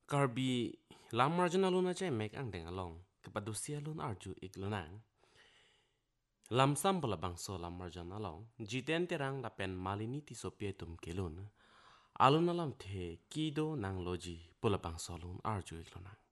Karbi lam marjana luna cai mek ang deng along kepadusia lun arju ik lunang. Lam sam bola bangso lam marjana along jiten terang lapen malini ti sopie tum kelun. Alun alam the kido nang loji bola bangso lun arju ik lunang.